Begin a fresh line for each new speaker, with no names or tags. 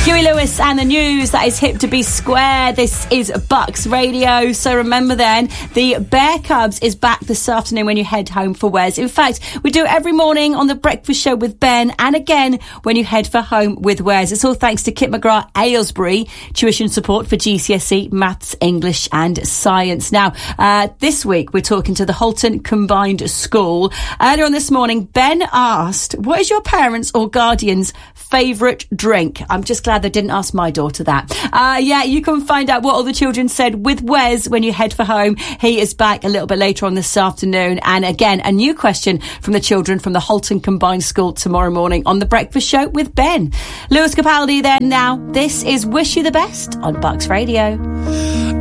Huey Lewis and the News, that is Hip to Be Square. This is Bucks Radio. So remember then, the Bear Cubs is back this afternoon when you head home for Wes. In fact, we do it every morning on the Breakfast Show with Ben, and again when you head for home with Wes. It's all thanks to Kit McGrath Aylesbury, tuition support for GCSE, Maths, English and Science. Now, this week we're talking to the Halton Combined School. Earlier on this morning, Ben asked, what is your parents' or guardian's favourite drink? I'm just glad they didn't ask my daughter that. Yeah, you can find out what all the children said with Wes when you head for home. He is back a little bit later on this afternoon. And again, a new question from the children from the Halton Combined School tomorrow morning on The Breakfast Show with Ben. Lewis Capaldi there now. This is Wish You the Best on Bucks Radio.